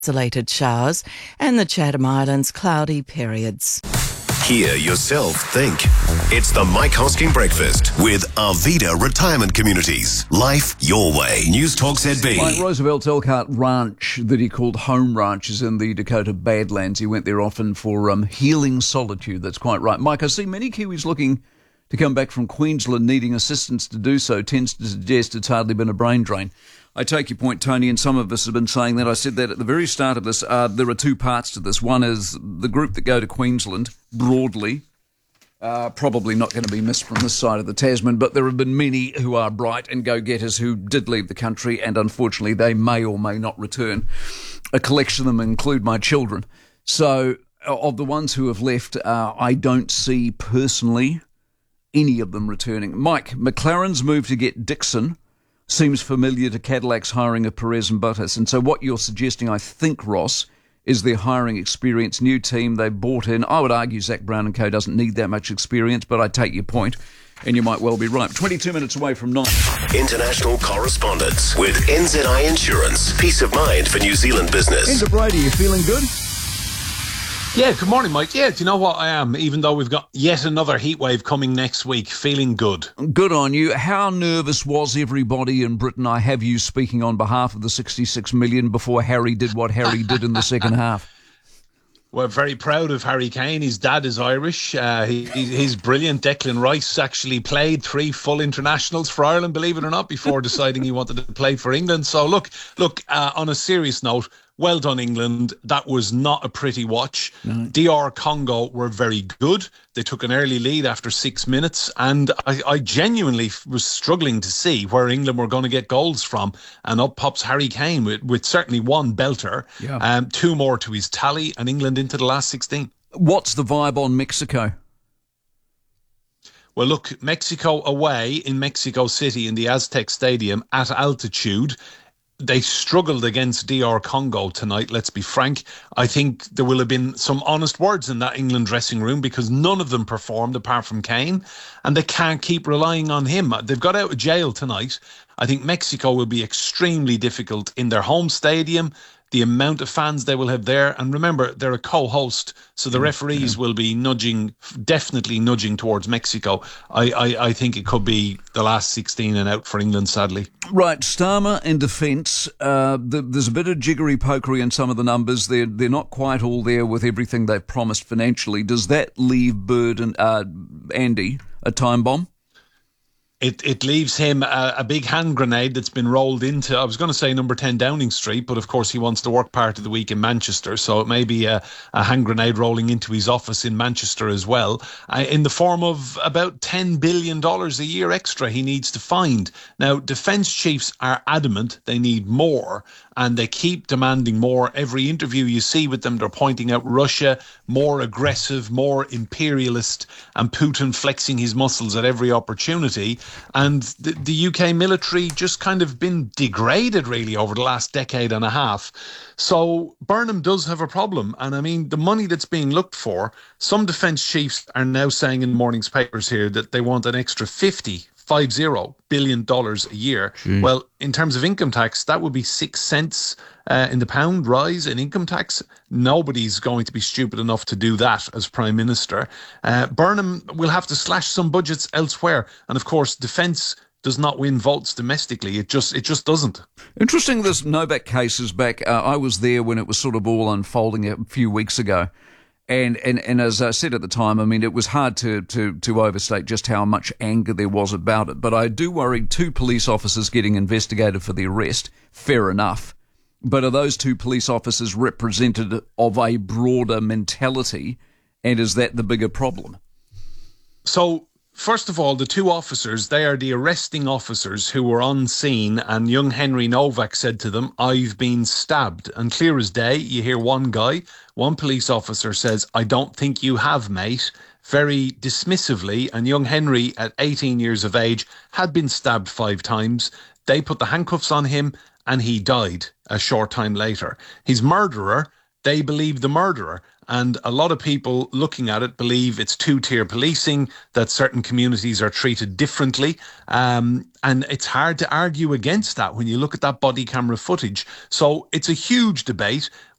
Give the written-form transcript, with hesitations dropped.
isolated showers and the Chatham Islands cloudy periods. Hear yourself think. It's the Mike Hosking Breakfast with Arvida Retirement Communities. Life your way. News Talk ZB. Mike Roosevelt's Elkhart Ranch that he called Home Ranch is in the Dakota Badlands. He went there often for healing solitude. That's quite right. Mike, I see many Kiwis looking to come back from Queensland needing assistance to do so. Tends to suggest it's hardly been a brain drain. I take your point, Tony, and some of us have been saying that. I said that at the very start of this. There are two parts to this. One is the group that go to Queensland, broadly, probably not going to be missed from this side of the Tasman, but there have been many who are bright and go-getters who did leave the country, and unfortunately they may or may not return. A collection of them include my children. So of the ones who have left, I don't see personally any of them returning. Mike, McLaren's move to get Dixon seems familiar to Cadillac's hiring of Perez and Bottas. And so what you're suggesting, I think, Ross, is their hiring experience, new team they've bought in. I would argue Zach Brown and co doesn't need that much experience, but I take your point, and you might well be right. 22 minutes away from 9. International correspondence with NZI Insurance. Peace of mind for New Zealand business. Enda Brady, you feeling good? Yeah, good morning, Mike. Yeah, do you know what I am? Even though we've got yet another heat wave coming next week, feeling good. Good on you. How nervous was everybody in Britain? I have you speaking on behalf of the 66 million before Harry did what Harry did in the second half. We're very proud of Harry Kane. His dad is Irish. He's brilliant. Declan Rice actually played 3 full internationals for Ireland, believe it or not, before deciding he wanted to play for England. So look, on a serious note, well done, England. That was not a pretty watch. No. DR Congo were very good. They took an early lead after 6 minutes, and I genuinely was struggling to see where England were going to get goals from. And up pops Harry Kane with certainly one belter, 2 more to his tally, and England into the last 16. What's the vibe on Mexico? Well, look, Mexico away in Mexico City in the Aztec Stadium at altitude. They struggled against DR Congo tonight, let's be frank. I think there will have been some honest words in that England dressing room because none of them performed apart from Kane, and they can't keep relying on him. They've got out of jail tonight. I think Mexico will be extremely difficult in their home stadium, the amount of fans they will have there. And remember, they're a co-host, so the referees will be definitely nudging towards Mexico. I think it could be the last 16 and out for England, sadly. Right, Starmer in defence. There's a bit of jiggery-pokery in some of the numbers. They're not quite all there with everything they've promised financially. Does that leave Bird and Andy a time bomb? It leaves him a big hand grenade that's been rolled into, I was going to say number 10 Downing Street, but of course he wants to work part of the week in Manchester, so it may be a hand grenade rolling into his office in Manchester as well, in the form of about $10 billion a year extra he needs to find. Now, defence chiefs are adamant they need more, and they keep demanding more. Every interview you see with them, they're pointing out Russia, more aggressive, more imperialist, and Putin flexing his muscles at every opportunity. And the UK military just kind of been degraded really over the last decade and a half. So Burnham does have a problem. And I mean, the money that's being looked for, some defence chiefs are now saying in the morning's papers here that they want an extra $50 billion a year. Well, in terms of income tax, that would be 6 cents in the pound rise in income tax. Nobody's going to be stupid enough to do that as Prime Minister. Burnham will have to slash some budgets elsewhere. And of course, defence does not win votes domestically. It just doesn't. Interesting, this Novak case is back. I was there when it was sort of all unfolding a few weeks ago. And as I said at the time, I mean, it was hard to overstate just how much anger there was about it. But I do worry 2 police officers getting investigated for the arrest. Fair enough. But are those 2 police officers representative of a broader mentality? And is that the bigger problem? So, first of all, the 2 officers, they are the arresting officers who were on scene, and young Henry Novak said to them, "I've been stabbed." And clear as day, you hear one police officer says, "I don't think you have, mate," very dismissively, and young Henry, at 18 years of age, had been stabbed 5 times. They put the handcuffs on him, and he died a short time later. His murderer they believe the murderer. And a lot of people looking at it believe it's two-tier policing, that certain communities are treated differently. And it's hard to argue against that when you look at that body camera footage. So it's a huge debate.